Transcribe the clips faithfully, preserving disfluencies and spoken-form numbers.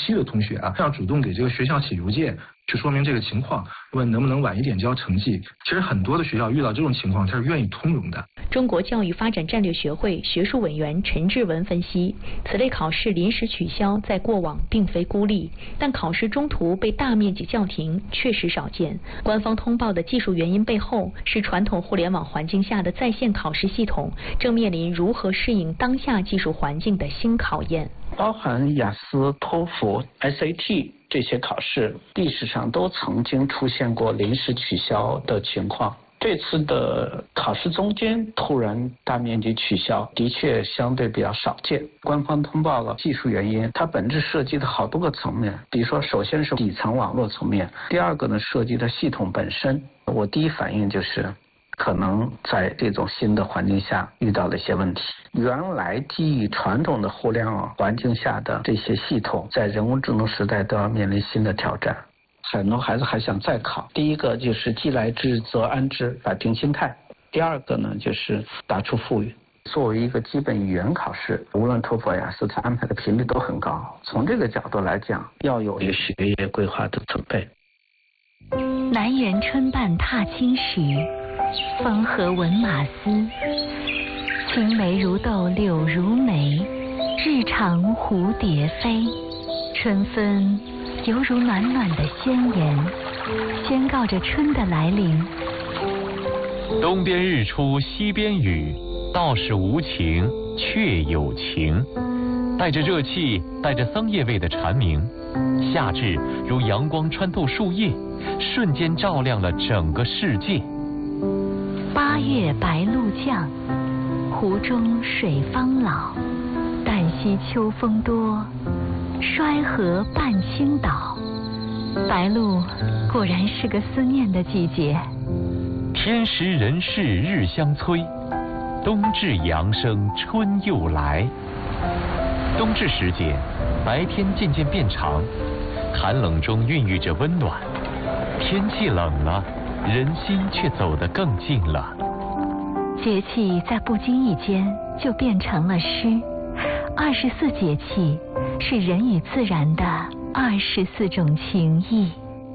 期的同学啊，要主动给这个学校写邮件去说明这个情况，问能不能晚一点交成绩。其实很多的学校遇到这种情况，它是愿意通融的。 中国教育发展战略学会学术委员陈志文分析，此类考试临时取消，在过往并非孤立，但考试中途被大面积叫停确实少见。官方通报的技术原因背后，是传统互联网环境下的在线考试系统正面临如何适应当下技术环境的新考验。 包含雅思、托福、S A T 这些考试，历史上都曾经出现过临时取消的情况。这次的考试中间突然大面积取消，的确相对比较少见。官方通报了技术原因，它本质涉及的好多个层面，比如说，首先是底层网络层面，第二个呢，涉及的系统本身。我第一反应就是，可能在这种新的环境下遇到了一些问题。原来基于传统的互联网环境下的这些系统，在人工智能时代都要面临新的挑战。很多孩子还想再考，第一个就是既来之则安之，摆平心态；第二个呢，就是打出富裕。作为一个基本语言考试，无论托福、雅思，它安排的频率都很高。从这个角度来讲，要有一个学业规划的准备。 南园春半踏青时，风和闻马嘶。青梅如豆，柳如眉，日长蝴蝶飞。春分犹如暖暖的宣言，宣告着春的来临。 东边日出西边雨，道是无晴却有晴。带着热气，带着桑叶味的蝉鸣，夏至如阳光穿透树叶，瞬间照亮了整个世界。 八月白露降，湖中水方老。旦夕秋风多，衰河半倾倒。白露果然是个思念的季节。 天时人事日相催，冬至阳生春又来。冬至时节，白天渐渐变长，寒冷中孕育着温暖。天气冷了，人心却走得更近了。 节气在不经意间就变成了诗。二十四节气是人与自然的二十四种情谊。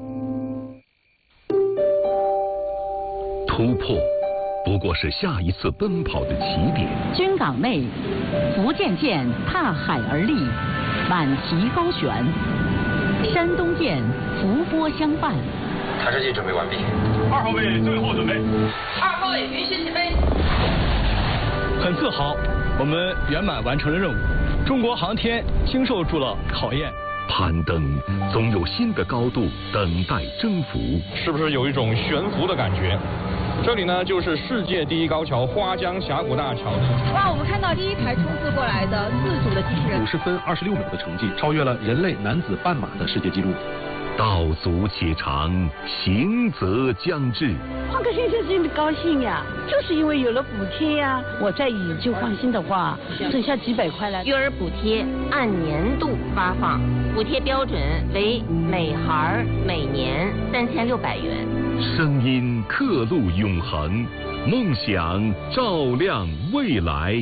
突破不过是下一次奔跑的起点。 军港内，福建舰踏海而立，满旗高悬；山东舰伏波相伴。 查射器准备完毕。 二号位最后准备。 二号位允许起飞。 很自豪，我们圆满完成了任务。中国航天经受住了考验。 攀登总有新的高度等待征服， 是不是有一种悬浮的感觉？这里呢，就是世界第一高桥花江峡谷大桥。 哇，我们看到第一台冲刺过来的自主的机器人， 五十分二十六秒的成绩，超越了人类男子半马的世界纪录。 道阻且长，行则将至。 换个先生真的高兴呀，就是因为有了补贴呀。我再以旧换新的话，省下几百块来。 育儿补贴按年度发放，补贴标准为每孩每年三千六百元。 声音刻录永恒，梦想照亮未来。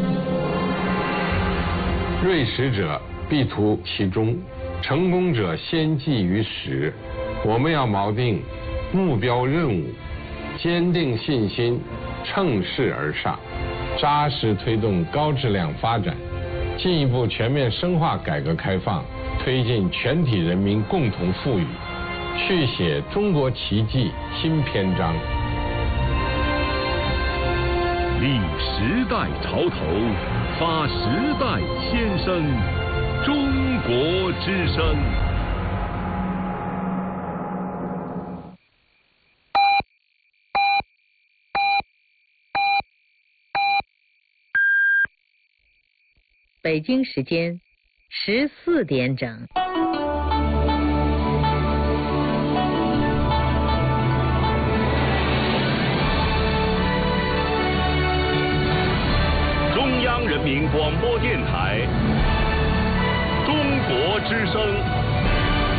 锐识者必图其中，成功者先记于始。我们要锚定目标任务，坚定信心，乘势而上，扎实推动高质量发展，进一步全面深化改革开放，推进全体人民共同富裕，续写中国奇迹新篇章。 立时代潮头，发时代先声，中国之声。 北京时间十四点整。 中央人民广播电台，中国之声。